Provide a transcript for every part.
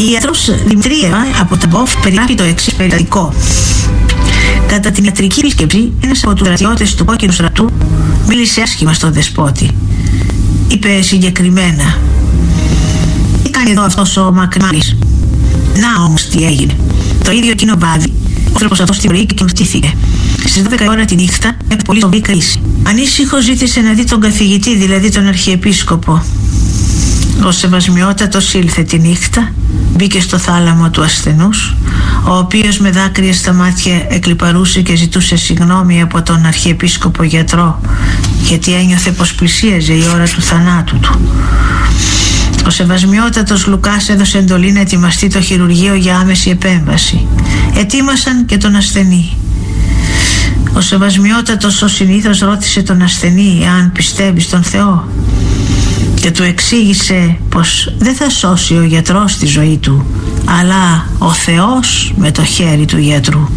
Η ιατρός Δημητρία από τα Μποφ περιγράφει το εξής περιστατικό. Κατά την ιατρική επίσκεψη, ένας από τους στρατιώτες του κόκκινου στρατού μίλησε άσχημα στον δεσπότη. Είπε συγκεκριμένα: «Τι κάνει εδώ αυτός ο Μακνάρης?» Να όμως τι έγινε. Το ίδιο εκείνο βάδι, ο άνθρωπος αυτός τιμωρήθηκε και μαστήθηκε. Στις 12 ώρα τη νύχτα έκανε πολύ σοβαρή κρίση. Ανήσυχο ζήτησε να δει τον καθηγητή, δηλαδή τον Αρχιεπίσκοπο. Ο Σεβασμιότατος ήλθε τη νύχτα, μπήκε στο θάλαμο του ασθενούς, ο οποίος με δάκρυα στα μάτια εκλιπαρούσε και ζητούσε συγγνώμη από τον Αρχιεπίσκοπο γιατρό, γιατί ένιωθε πως πλησίαζε η ώρα του θανάτου του. Ο Σεβασμιότατος Λουκάς έδωσε εντολή να ετοιμαστεί το χειρουργείο για άμεση επέμβαση. Ετοίμασαν και τον ασθενή. Ο Σεβασμιότατος ως συνήθως ρώτησε τον ασθενή αν πιστεύει στον Θεό και του εξήγησε πως δεν θα σώσει ο γιατρός τη ζωή του, αλλά ο Θεός με το χέρι του γιατρού.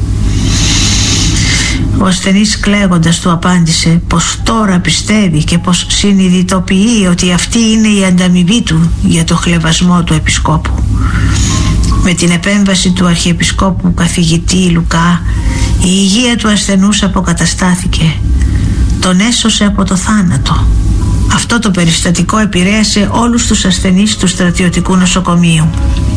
Ο ασθενής κλαίγοντας του απάντησε πως τώρα πιστεύει και πως συνειδητοποιεί ότι αυτή είναι η ανταμοιβή του για το χλευασμό του επισκόπου. Με την επέμβαση του Αρχιεπισκόπου καθηγητή Λουκά, η υγεία του ασθενούς αποκαταστάθηκε. Τον έσωσε από το θάνατο. Αυτό το περιστατικό επηρέασε όλους τους ασθενείς του στρατιωτικού νοσοκομείου.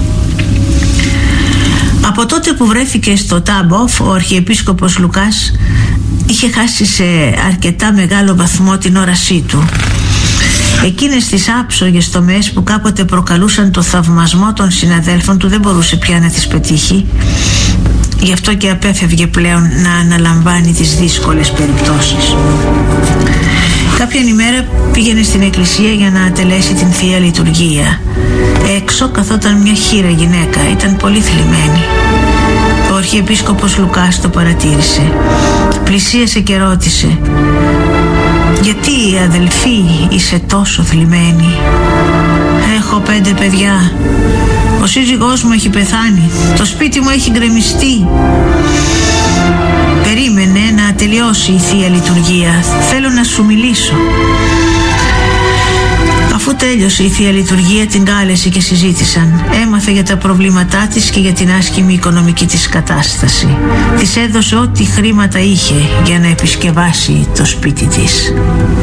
Από τότε που βρέθηκε στο Τάμποφ, ο Αρχιεπίσκοπος Λουκάς είχε χάσει σε αρκετά μεγάλο βαθμό την όρασή του. Εκείνες τις άψογες τομές που κάποτε προκαλούσαν το θαυμασμό των συναδέλφων του δεν μπορούσε πια να τις πετύχει. Γι' αυτό και απέφευγε πλέον να αναλαμβάνει τις δύσκολες περιπτώσεις. Κάποια ημέρα πήγαινε στην εκκλησία για να τελέσει την Θεία Λειτουργία. Έξω καθόταν μια χήρα γυναίκα, ήταν πολύ θλιμμένη. Ο Αρχιεπίσκοπος Λουκάς το παρατήρησε. Πλησίασε και ρώτησε: «Γιατί, αδελφή, είσαι τόσο θλιμμένη?» «Έχω 5 παιδιά. Ο σύζυγός μου έχει πεθάνει. Το σπίτι μου έχει γκρεμιστεί». «Περίμενε να τελειώσει η Θεία Λειτουργία. Θέλω να σου μιλήσω». Αφού τέλειωσε η Θεία Λειτουργία, την κάλεσε και συζήτησαν. Έμαθε για τα προβλήματά της και για την άσχημη οικονομική της κατάσταση. Της έδωσε ό,τι χρήματα είχε για να επισκευάσει το σπίτι της.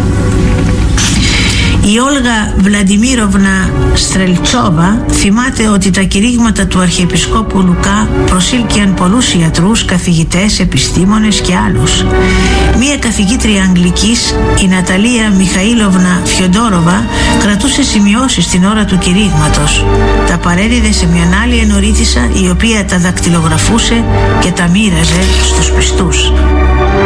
Η Όλγα Βλαντιμίροβνα Στρελτσόβα θυμάται ότι τα κηρύγματα του Αρχιεπισκόπου Λουκά προσήλκιαν πολλούς ιατρούς, καθηγητές, επιστήμονες και άλλους. Μία καθηγήτρια Αγγλικής, η Ναταλία Μιχαήλοβνα Φιοντόροβα, κρατούσε σημειώσεις την ώρα του κηρύγματος. Τα παρέδιδε σε μια άλλη ενορίτισσα, η οποία τα δακτυλογραφούσε και τα μοίραζε στους πιστούς.